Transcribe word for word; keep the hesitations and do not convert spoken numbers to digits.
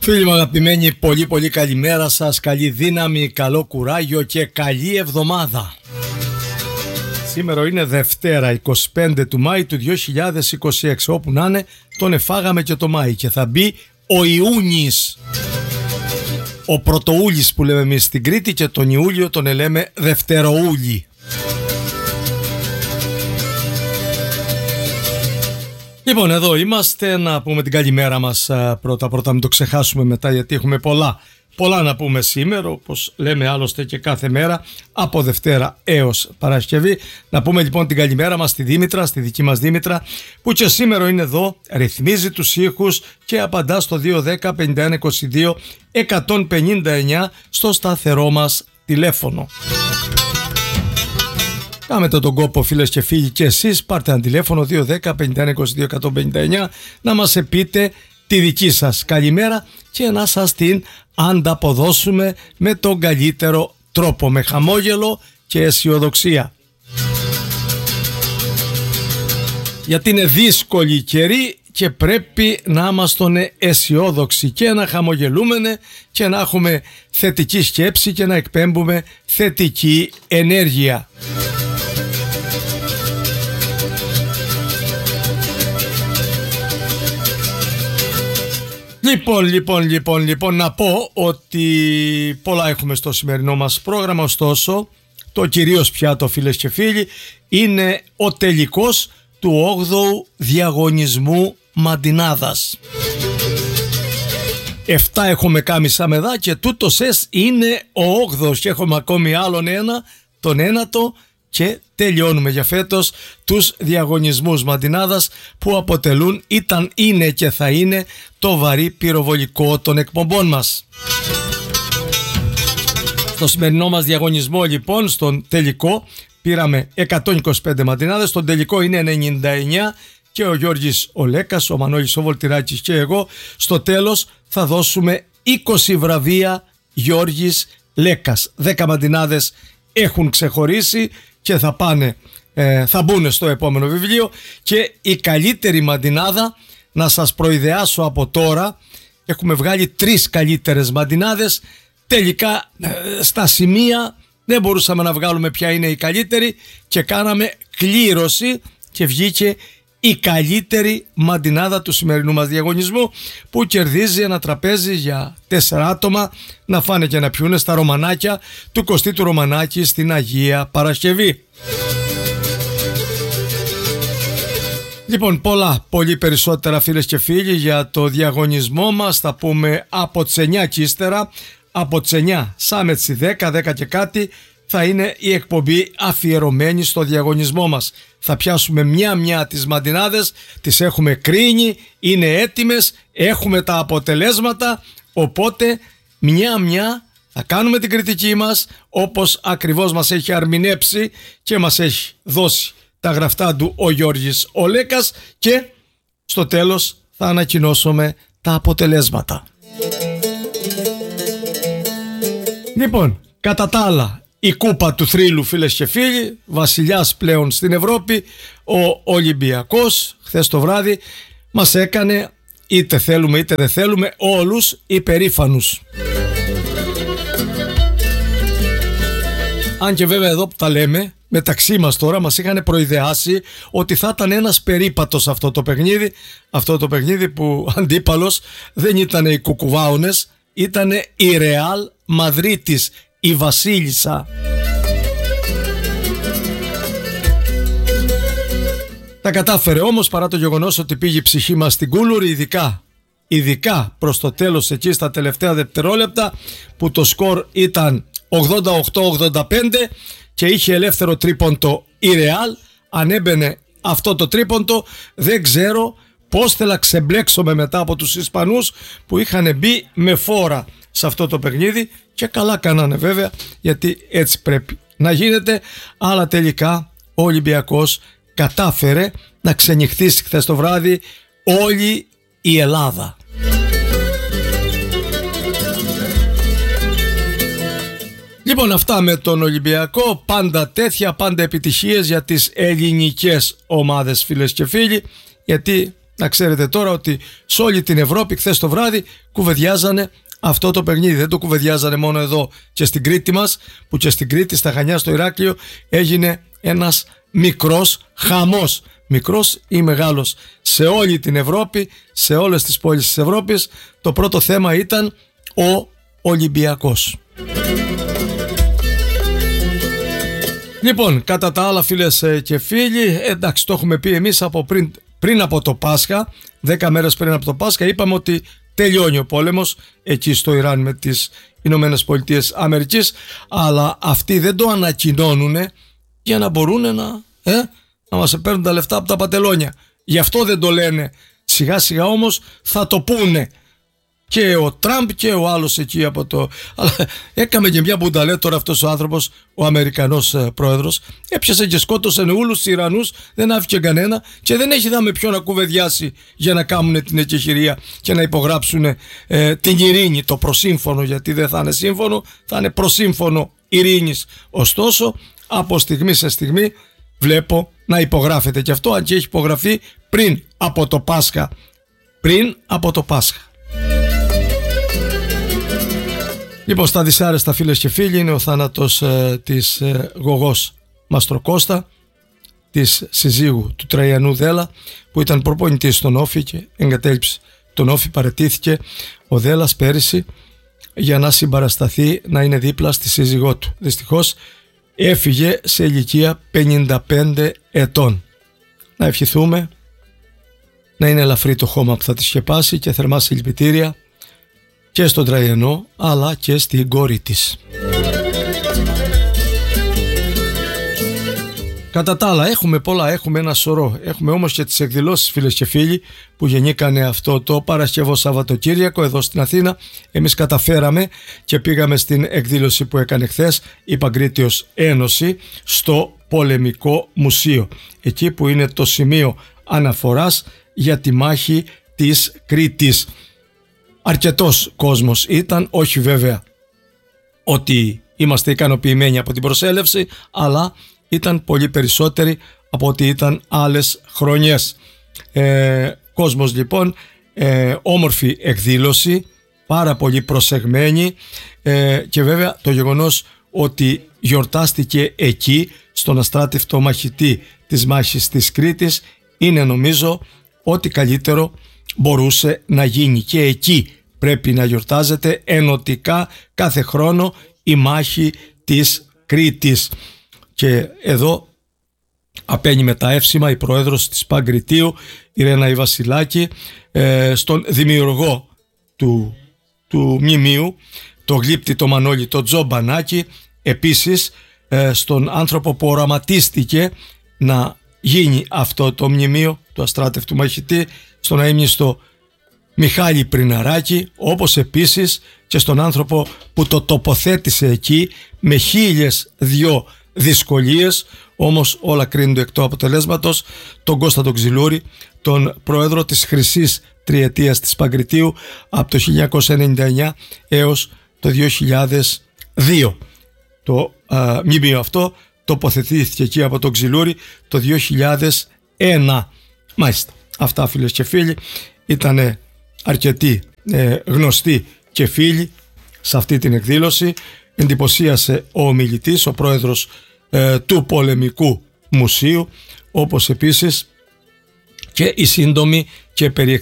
Φίλοι μου αγαπημένοι, πολύ πολύ καλημέρα σας, καλή δύναμη, καλό κουράγιο και καλή εβδομάδα. Σήμερα είναι Δευτέρα, εικοστή πέμπτη του Μάη του δύο χιλιάδες είκοσι έξι. Όπου να είναι, τον εφάγαμε και το Μάη και θα μπει ο Ιούνις. Ο Πρωτοούλης που λέμε εμείς στην Κρήτη, και τον Ιούλιο τον λέμε Δευτεροούλη. Λοιπόν, εδώ είμαστε να πούμε την καλημέρα μας πρώτα πρώτα, μην το ξεχάσουμε μετά, γιατί έχουμε πολλά πολλά να πούμε σήμερα, όπως λέμε άλλωστε και κάθε μέρα από Δευτέρα έως Παρασκευή. Να πούμε λοιπόν την καλημέρα μας στη Δήμητρα, στη δική μας Δήμητρα, που και σήμερα είναι εδώ, ρυθμίζει τους ήχους και απαντά στο δύο δέκα πενήντα ένα είκοσι δύο εκατόν πενήντα εννιά στο σταθερό μας τηλέφωνο. Κάμετε τον κόπο, φίλες και φίλοι, και εσείς πάρτε ένα τηλέφωνο δύο δέκα πενήντα ένα είκοσι δύο εκατόν πενήντα εννιά να μας πείτε τη δική σας καλημέρα και να σας την ανταποδώσουμε με τον καλύτερο τρόπο, με χαμόγελο και αισιοδοξία. Γιατί είναι δύσκολη καιρή και πρέπει να είμαστε αισιόδοξοι και να χαμογελούμε και να έχουμε θετική σκέψη και να εκπέμπουμε θετική ενέργεια. Λοιπόν, λοιπόν, λοιπόν, λοιπόν, να πω ότι πολλά έχουμε στο σημερινό μας πρόγραμμα, ωστόσο το κυρίως πιάτο, φίλες και φίλοι, είναι ο τελικός του όγδοου διαγωνισμού Μαντινάδας. Εφτά έχουμε κάνει σαμεδά και τούτος εσ είναι ο όγδοος και έχουμε ακόμη άλλον ένα, τον ένατο, και τελειώνουμε για φέτος τους διαγωνισμούς Μαντινάδας, που αποτελούν, ήταν, είναι και θα είναι το βαρύ πυροβολικό των εκπομπών μας. Στο σημερινό μας διαγωνισμό λοιπόν, στον τελικό, πήραμε εκατόν είκοσι πέντε Μαντινάδες, στον τελικό είναι ενενήντα εννιά και ο Γιώργης ο Λέκας, ο Μανώλης ο Βολτηράκης και εγώ. Στο τέλος θα δώσουμε είκοσι βραβεία Γιώργης Λέκας. δέκα Μαντινάδες έχουν ξεχωρίσει και θα πάνε, ε, θα μπουν στο επόμενο βιβλίο, και η καλύτερη Μαντινάδα, να σας προειδεάσω από τώρα, έχουμε βγάλει τρεις καλύτερες Μαντινάδες. Τελικά ε, στα σημεία δεν μπορούσαμε να βγάλουμε ποια είναι η καλύτερη και κάναμε κλήρωση και βγήκε η καλύτερη Μαντινάδα του σημερινού μας διαγωνισμού, που κερδίζει ένα τραπέζι για τέσσερα άτομα να φάνε και να πιούνε στα Ρωμανάκια του Κωστή του Ρωμανάκη στην Αγία Παρασκευή. Λοιπόν, πολλά, πολύ περισσότερα, φίλες και φίλοι, για το διαγωνισμό μας θα πούμε από τις εννιά και ύστερα. Από τις εννιά σαν τις δέκα, δέκα και κάτι θα είναι η εκπομπή αφιερωμένη στο διαγωνισμό μας. Θα πιάσουμε μια-μια τις Μαντινάδες, τις έχουμε κρίνει, είναι έτοιμες, έχουμε τα αποτελέσματα, οπότε μια-μια θα κάνουμε την κριτική μας, όπως ακριβώς μας έχει αρμηνέψει και μας έχει δώσει τα γραφτά του ο Γιώργης ο Λέκας, και στο τέλος θα ανακοινώσουμε τα αποτελέσματα. Λοιπόν, κατά τα άλλα, η κούπα του θρύλου, φίλες και φίλοι, βασιλιάς πλέον στην Ευρώπη, ο Ολυμπιακός, χθες το βράδυ μας έκανε, είτε θέλουμε είτε δεν θέλουμε, όλους υπερήφανους. Αν και βέβαια εδώ που τα λέμε, μεταξύ μας τώρα, μας είχαν προειδεάσει ότι θα ήταν ένας περίπατος αυτό το παιχνίδι, αυτό το παιχνίδι που αντίπαλος δεν ήταν οι Κουκουβάουνες, ήταν η Ρεάλ Μαδρίτης, η Βασίλισσα. Τα κατάφερε όμως, παρά το γεγονός ότι πήγε η ψυχή μας στην κούλουρη, ειδικά, ειδικά προς το τέλος, εκεί στα τελευταία δευτερόλεπτα, που το σκορ ήταν ογδόντα οκτώ ογδόντα πέντε και είχε ελεύθερο τρίποντο η Ρεάλ. Αν έμπαινε αυτό το τρίποντο, δεν ξέρω πώς θα ξεμπλέξουμε μετά από τους Ισπανούς που είχαν μπει με φόρα σε αυτό το παιχνίδι, και καλά κάνανε βέβαια, γιατί έτσι πρέπει να γίνεται. Αλλά τελικά ο Ολυμπιακός κατάφερε να ξενυχτήσει χθες το βράδυ όλη η Ελλάδα. Λοιπόν, αυτά με τον Ολυμπιακό, πάντα τέτοια, πάντα επιτυχίες για τις ελληνικές ομάδες, φίλες και φίλοι, γιατί να ξέρετε τώρα ότι σε όλη την Ευρώπη χθες το βράδυ κουβεντιάζανε αυτό το παιχνίδι. Δεν το κουβεντιάζανε μόνο εδώ και στην Κρήτη μας, που και στην Κρήτη, στα Χανιά, στο Ηράκλειο έγινε ένας μικρός χαμός. Μικρός ή μεγάλος, σε όλη την Ευρώπη, σε όλες τις πόλεις της Ευρώπης. Το πρώτο θέμα ήταν ο Ολυμπιακός. Λοιπόν, κατά τα άλλα, φίλες και φίλοι, εντάξει, το έχουμε πει εμείς από πριν, πριν από το Πάσχα, δέκα μέρες πριν από το Πάσχα, είπαμε ότι τελειώνει ο πόλεμος εκεί στο Ιράν με τις Ηνωμένες Πολιτείες Αμερικής, αλλά αυτοί δεν το ανακοινώνουν για να μπορούν να, ε, να μας παίρνουν τα λεφτά από τα παντελόνια. Γι' αυτό δεν το λένε. Σιγά σιγά όμως θα το πούνε. Και ο Τραμπ και ο άλλος εκεί από το... Αλλά έκαμε και μια μπουνταλέ τώρα αυτός ο άνθρωπος, ο Αμερικανός ε, πρόεδρος. Έπιασε και σκότωσε όλους τους Ιρανούς, δεν άφηκε κανένα και δεν έχει δάμε ποιο να κουβεντιάσει για να κάνουν την εκεχηρία και να υπογράψουν ε, την ειρήνη, το προσύμφωνο, γιατί δεν θα είναι σύμφωνο, θα είναι προσύμφωνο ειρήνης. Ωστόσο, από στιγμή σε στιγμή βλέπω να υπογράφεται και αυτό, αν και έχει υπογραφεί πριν από το Πάσχα. Πριν από το Πάσχα. Λοιπόν, στα δυσάρεστα, φίλες και φίλοι, είναι ο θάνατος ε, της ε, Γογός Μαστροκώστα, της συζύγου του Τραϊανού Δέλα, που ήταν προπονητής στον Όφη και εγκατέλειψε τον Όφη, παραιτήθηκε ο Δέλας πέρυσι για να συμπαρασταθεί, να είναι δίπλα στη σύζυγό του. Δυστυχώς έφυγε σε ηλικία πενήντα πέντε ετών. Να ευχηθούμε να είναι ελαφρύ το χώμα που θα τη σκεπάσει και θερμά συλληπιτήρια και στον Τραϊανό αλλά και στην κόρη της. Κατά τα άλλα έχουμε πολλά, έχουμε ένα σωρό. Έχουμε όμως και τις εκδηλώσεις, φίλες και φίλοι, που γεννήκανε αυτό το Παρασκευό Σαββατοκύριακο εδώ στην Αθήνα. Εμείς καταφέραμε και πήγαμε στην εκδήλωση που έκανε χθες η Παγκρίτιος Ένωση στο Πολεμικό Μουσείο, εκεί που είναι το σημείο αναφοράς για τη μάχη της Κρήτης. Αρκετός κόσμος ήταν, όχι βέβαια ότι είμαστε ικανοποιημένοι από την προσέλευση, αλλά ήταν πολύ περισσότεροι από ότι ήταν άλλες χρονιές. Ε, κόσμος λοιπόν, ε, όμορφη εκδήλωση, πάρα πολύ προσεγμένη ε, και βέβαια το γεγονός ότι γιορτάστηκε εκεί στον αστράτευτο μαχητή της μάχης της Κρήτης είναι νομίζω ότι καλύτερο μπορούσε να γίνει, και εκεί πρέπει να γιορτάζεται ενωτικά κάθε χρόνο η μάχη της Κρήτης. Και εδώ απαίνει με τα εύσημα η πρόεδρος της Παγκριτίου, η Ρένα η Βασιλάκη, ε, στον δημιουργό του, του μνημείου, το γλύπτη το Μανώλη, το Τζο Μπανάκη, επίσης ε, στον άνθρωπο που οραματίστηκε να γίνει αυτό το μνημείο του αστράτευτου μαχητή, στον αείμνηστο Μιχάλη Πριναράκη, όπως επίσης και στον άνθρωπο που το τοποθέτησε εκεί με χίλιες δυο δυσκολίες, όμως όλα κρίνονται εκ του αποτελέσματος, τον Κώστα τον Ξυλούρη, τον πρόεδρο της Χρυσής Τριετίας της Παγκριτίου από το χίλια εννιακόσια ενενήντα εννιά έως το δύο χιλιάδες δύο. Το α, μνημείο αυτό τοποθετήθηκε εκεί από τον Ξυλούρη το δύο χιλιάδες ένα. Μάλιστα, αυτά, φίλες και φίλοι, ήταν αρκετοί ε, γνωστοί και φίλοι σε αυτή την εκδήλωση. Εντυπωσίασε ο ομιλητής, ο πρόεδρος ε, του Πολεμικού Μουσείου, όπως επίσης και η σύντομη και περιεκτική